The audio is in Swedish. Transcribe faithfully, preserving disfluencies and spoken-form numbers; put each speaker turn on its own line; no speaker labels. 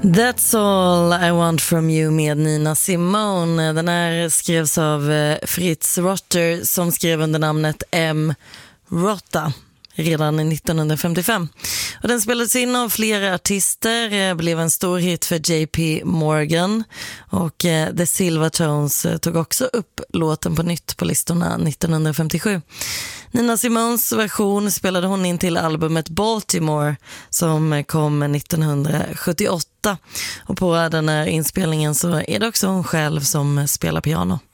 That's all I want from you med Nina Simone. Den här skrevs av Fritz Rotter som skrev under namnet M. Rotta redan nittonhundrafemtiofem. Och den spelades in av flera artister, blev en stor hit för J P Morgan och The Silvertones tog också upp låten på nytt på listorna nittonhundrafemtiosju. Nina Simones version spelade hon in till albumet Baltimore som kom nittonhundrasjuttioåtta och på den här inspelningen så är det också hon själv som spelar piano.